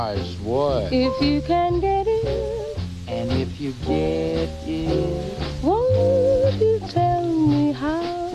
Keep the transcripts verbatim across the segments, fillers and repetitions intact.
What? If you can get it, And if you get it, won't you tell me how?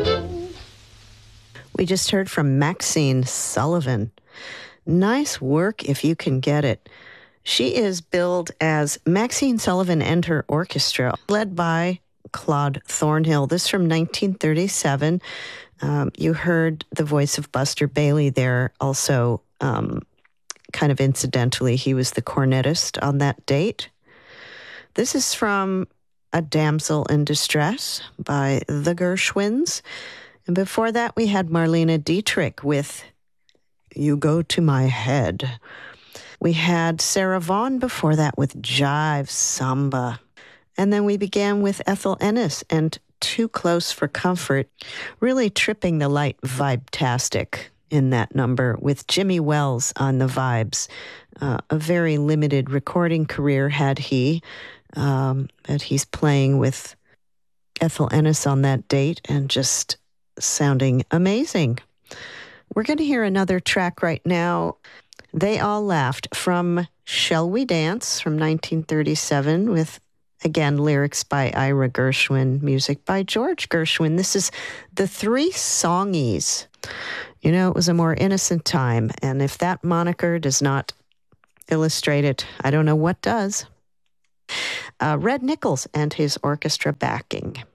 We just heard from Maxine Sullivan. Nice work if you can get it. She is billed as Maxine Sullivan and her orchestra, led by Claude Thornhill. This from nineteen thirty-seven. Um, you heard the voice of Buster Bailey there also. Um, kind of incidentally, he was the cornetist on that date. This is from A Damsel in Distress by the Gershwins. And before that, we had Marlene Dietrich with You Go to My Head. We had Sarah Vaughan before that with Jive Samba. And then we began with Ethel Ennis and Too Close for Comfort, really tripping the light vibe-tastic in that number with Jimmy Wells on the vibes. Uh, a very limited recording career had he, um, but he's playing with Ethel Ennis on that date and just sounding amazing. We're going to hear another track right now. They All Laughed from Shall We Dance from nineteen thirty-seven with, again, lyrics by Ira Gershwin, music by George Gershwin. This is The Three Songies. You know, it was a more innocent time, and if that moniker does not illustrate it, I don't know what does. Uh, Red Nichols and his orchestra backing.